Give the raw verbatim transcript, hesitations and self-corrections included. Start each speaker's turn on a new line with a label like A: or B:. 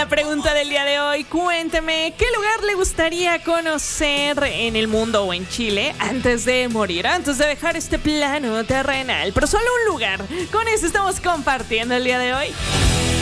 A: la pregunta del día de hoy. Cuénteme, ¿qué lugar le gustaría conocer en el mundo o en Chile antes de morir, antes de dejar este plano terrenal? Pero solo un lugar. Con eso estamos compartiendo el día de hoy.